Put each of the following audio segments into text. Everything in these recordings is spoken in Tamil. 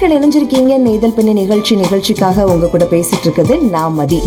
நேர்கள் இணைஞ்சிருக்கீங்க நெய்தல் பெண்ணை நிகழ்ச்சிக்காக உங்க கூட பேசிட்டு இருக்குது நான் மதி.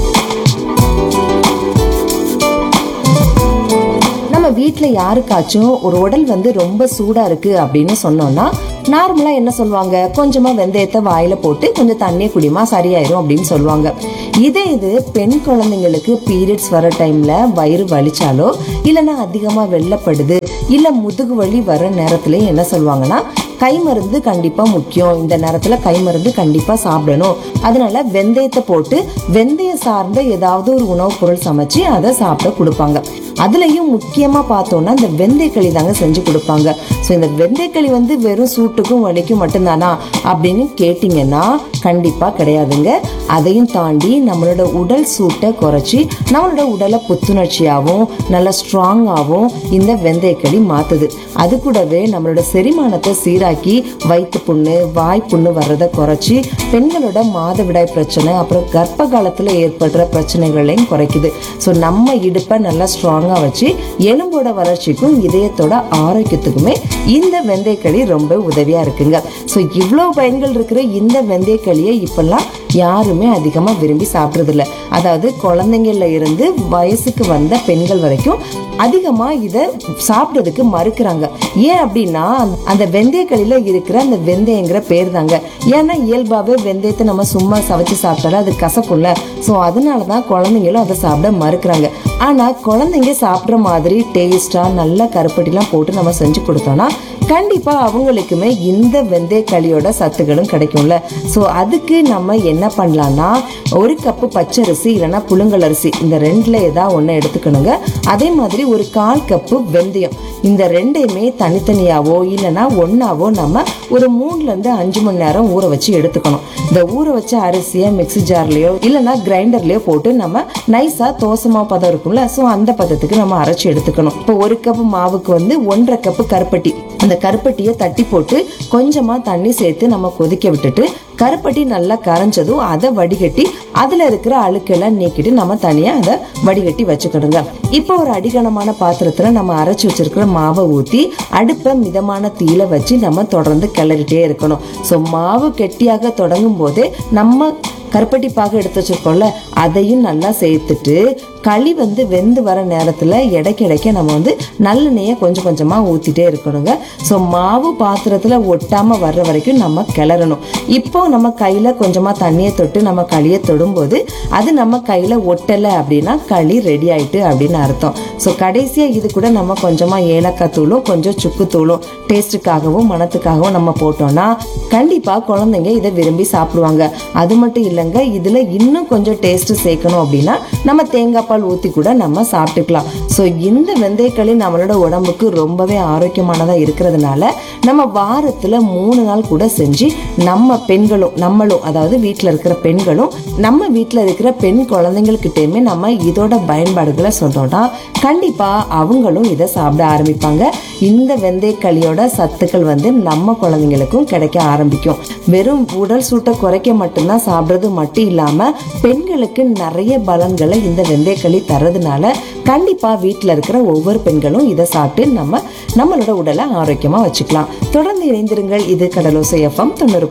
நம்ம வீட்டுல யாருக்காச்சும் ஒரு உடல் ரொம்ப சூடா இருக்கு அப்படின்னு சொன்னோம்னா நார்மலா என்ன சொல்லுவாங்க, கொஞ்சமா வெந்தயத்தை வாயில போட்டு கொஞ்சம் தண்ணியை குடிமா சரியாயிரும் அப்படின்னு சொல்லுவாங்க. இது பெண் குழந்தைங்களுக்கு பீரியட்ஸ் வர டைம்ல வயிறு வலிச்சாலோ இல்லைன்னா அதிகமா வெள்ளப்படுது இல்ல முதுகு வலி வர நேரத்துல என்ன சொல்லுவாங்கன்னா, கை மருந்து கண்டிப்பா முக்கியம், இந்த நேரத்துல கை மருந்து கண்டிப்பா சாப்பிடணும், அதனால வெந்தயத்தை போட்டு வெந்தயம் சார்ந்த ஏதாவது ஒரு உணவுப் பொருள் சமைச்சு அதை சாப்பிட கொடுப்பாங்க. அதுலயும் முக்கியமா பார்த்தோம்னா இந்த வெந்தயக்களி தாங்க செஞ்சு கொடுப்பாங்க. ஸோ இந்த வெந்தயக்களி வெறும் சூட்டுக்கும் வலிக்கும் மட்டும்தானா அப்படின்னு கேட்டீங்கன்னா கண்டிப்பா கிடையாதுங்க. அதையும் தாண்டி நம்மளோட உடல் சூட்டை குறைச்சி நம்மளோட உடலை புத்துணர்ச்சியாகவும் நல்ல ஸ்ட்ராங்காகவும் இந்த வெந்தயக்களி மாத்துது. அது கூடவே நம்மளோட செரிமானத்தை சீராக்கி வயிற்று புண்ணு வாய் புண்ணு வர்றதை குறைச்சி பெண்களோட மாதவிடாய் பிரச்சனை அப்புறம் கர்ப்ப காலத்துல ஏற்படுற பிரச்சனைகளையும் குறைக்குது. ஸோ நம்ம இடுப்பை நல்லா ஸ்ட்ராங்கா வச்சு எலும்போட வளர்ச்சிக்கும் இதயத்தோட ஆரோக்கியத்துக்குமே இந்த வெந்தயக்களி ரொம்ப உதவியா இருக்குங்க. ஸோ இவ்வளவு பயன்கள் இருக்கிற இந்த வெந்தயக்களியை இப்பெல்லாம் யாருமே அதிகமா விரும்பி சாப்பிடுறது இல்ல. அதாவது குழந்தைங்கள்ல இருந்து வயசுக்கு வந்த பெண்கள் வரைக்கும் அதிகமா இத சாப்பிடுறதுக்கு மறுக்கிறாங்க. ஏன் அப்படின்னா அந்த வெந்தயக்களில இருக்கிற அந்த வெந்தயங்கிற பேர் தாங்க. ஏன்னா இயல்பாவே வெந்தயத்தை நம்ம சும்மா சமைச்சு சாப்பிட்டாலும் அது கசக்கும்ல. ஸோ அதனாலதான் குழந்தைங்களும் அதை சாப்பிட மறுக்கிறாங்க. ஆனா குழந்தைங்க சாப்பிட்ற மாதிரி டேஸ்டா நல்ல கருப்பட்டிலாம் போட்டு நம்ம செஞ்சு கொடுத்தோம்னா கண்டிப்பா அவங்களுக்குமே இந்த வெந்தயக்களியோட சத்துக்களும் கிடைக்கும்ல. ஸோ அதுக்கு நம்ம என்ன பண்ணலாம்னா, ஒரு கப்பு பச்சரிசி இல்லைன்னா புழுங்கல் அரிசி இந்த ரெண்டுல ஏதாவது ஒன்று எடுத்துக்கணுங்க. அதே மாதிரி ஒரு 1/4 கப்பு வெந்தயம், இந்த ரெண்டையுமே தனித்தனியாவோ இல்லைன்னா ஒன்னாவோ நம்ம ஒரு 3 to 5 மணி நேரம் ஊற வச்சு எடுத்துக்கணும். இந்த ஊற வச்ச அரிசியை மிக்ஸி ஜார்லயோ இல்லைன்னா கிரைண்டர்லயோ போட்டு நம்ம நைஸா தோசை மாவு பதம் இருக்கும்ல, ஸோ அந்த பதத்துக்கு நம்ம அரைச்சி எடுத்துக்கணும். இப்போ 1 கப்பு மாவுக்கு 1.5 கப்பு கருப்பட்டி, அந்த கருப்பட்டியை தட்டி போட்டு கொஞ்சமா தண்ணி சேர்த்து நம்ம கொதிக்க விட்டுட்டு கருப்பட்டி நல்லா கரைஞ்சதும் அதை வடிகட்டி அதுல இருக்கிற அழுக்கெல்லாம் நீக்கிட்டு நம்ம தனியா அதை வடிகட்டி வச்சுக்கணுங்க. இப்போ ஒரு அடிகனமான பாத்திரத்துல நம்ம அரைச்சு வச்சிருக்கிற மாவை ஊத்தி அடுப்பை மிதமான தீயில வச்சு நம்ம தொடர்ந்து கிளறிட்டே இருக்கணும். ஸோ மாவு கெட்டியாக தொடங்கும் போதே நம்ம கருப்பட்டி பாகு எடுத்து வச்சிருக்கோம்ல அதையும் நல்லா சேர்த்துட்டு களி வெந்து வர நேரத்துல இடைக்க நம்ம நல்லெண்ணெயை கொஞ்சம் கொஞ்சமா ஊத்திட்டே இருக்கணுங்க. ஸோ மாவு பாத்திரத்துல ஒட்டாம வர்ற வரைக்கும் நம்ம கிளறணும். இப்போ நம்ம கையில கொஞ்சமா தண்ணியை தொட்டு நம்ம களியை தொடும்போது அது நம்ம கையில ஒட்டலை அப்படின்னா களி ரெடி ஆயிட்டு அப்படின்னு அர்த்தம். ஸோ கடைசியா இது கூட நம்ம கொஞ்சமா ஏலக்காய் தூளும் கொஞ்சம் சுக்கு தூளும் டேஸ்ட்டுக்காகவும் மனத்துக்காகவும் நம்ம போட்டோம்னா கண்டிப்பா குழந்தைங்க இதை விரும்பி சாப்பிடுவாங்க. அது மட்டும் இல்லைங்க, இதுல இன்னும் கொஞ்சம் டேஸ்ட் சேர்க்கணும் அப்படின்னா நம்ம தேங்காய் பால் ஊத்தி கூட நம்ம சாப்பிட்டுக்கலாம். ஸோ இந்த வெந்தயக்களி நம்மளோட உடம்புக்கு ரொம்பவே ஆரோக்கியமானதா இருக்கிறதுனால நம்ம வாரத்துல 3 நாள் கூட செஞ்சு நம்ம பெண்களும் நம்மளும் அதாவது வீட்டுல இருக்கிற பெண்களும் நம்ம வீட்டுல இருக்கிற பெண் குழந்தைங்கள்கிட்டயுமே நம்ம இதோட பயன்பாடுகளை சொன்னோம்னா கண்டிப்பா அவங்களும் இதை சாப்பிட ஆரம்பிப்பாங்க. இந்த வெந்தயக்களியோட சத்துக்கள் நம்ம குழந்தைங்களுக்கும் கிடைக்க ஆரம்பிக்கும். வெறும் உடல் சூட்டை குறைக்க மட்டும்தான் சாப்பிடுறது மட்டும் இல்லாம பெண்களுக்கு நிறைய பலன்களை இந்த வெந்தயக்களி தரதுனால கண்டிப்பா வீட்டுல இருக்கிற ஒவ்வொரு பெண்களும் இதை சாப்பிட்டு நம்மளோட உடலை ஆரோக்கியமா வச்சுக்கலாம். தொடர்ந்து இணைந்திருங்கள். இது கடலோசை FM 90.